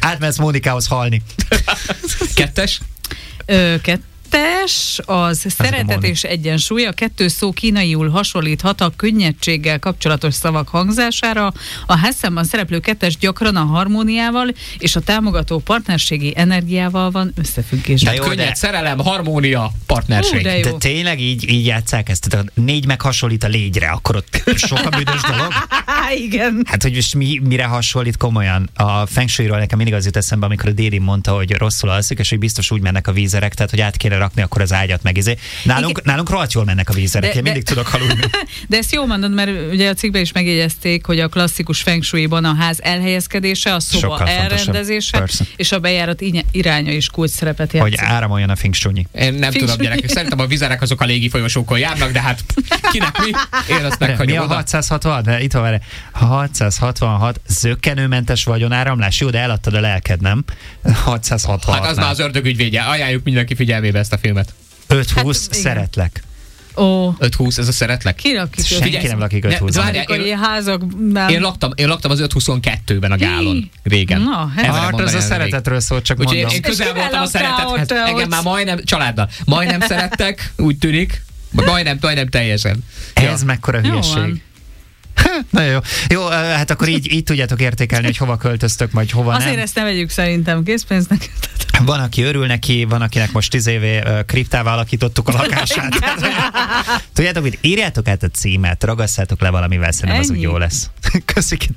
Átmehetsz Mónikához halni. Kettes? Kettes, az szeretet és egyensúly. A kettő szó kínaiul hasonlíthat a könnyedséggel kapcsolatos szavak hangzására. A Hessenban szereplő kettes gyakran a harmóniával és a támogató partnerségi energiával van összefüggésben. De könnyed, szerelem, harmónia, partnerség. De tényleg így játsszák ezt? Tehát 4 meg hasonlít a légyre, akkor ott sok a büdös dolog? Igen. Hát, hogy most mire hasonlít komolyan? A Feng Shui-ról nekem mindig az jut eszembe, amikor a Déri mondta, hogy rosszul alszik, és hogy biztos úgy mennek a vízerek, tehát hogy át kéne rakni akkor az ágyat meg. Nálunk rohadt jól mennek a vízerek, én mindig tudok aludni. De ezt jól mondod, mert ugye a cikkben is megjegyezték, hogy a klasszikus Feng Shui-ban a ház elhelyezkedése, a szoba elrendezése és a bejárat iránya is kulcs szerepet játszik. Hogy áramoljon a Feng Shui. Én nem tudom, gyerekek. Szerintem a vizerek azok a légi folyosókon járnak, de hát kinek mi? Én azt meghagyom. Mi a 660? De itt van vele. 666 zökkenőmentes vagyonáramlás. Jó, de eladtad a lelked, nem? 666. Hát az már az ördög ügyvédje. Ajánljuk mindenki figyelmébe ezt a filmet. 520 szeretlek. 520, ez a szeretlek? Ki lakik? Senki nem lakik 520-ban. Én laktam az 522-ben a Gálon régen. Na, hát ez a szeretetről szólt, csak úgyhogy mondom. én közel voltam a szeretethez. Engem már majdnem, családdal, majdnem szerettek, úgy tűnik. Majdnem teljesen. Ez mekkora hülyeség. Nagyon jó. Jó, hát akkor így tudjátok értékelni, hogy hova költöztök, majd hova nem. Azért ezt ne vegyük szerintem készpénznek. Van, aki örül neki, van, akinek most 10 éve kriptává alakítottuk a lakását. Tudjátok, hogy írjátok át a címet, raggasszátok le valamivel, szerintem az úgy jó lesz. Köszönjük.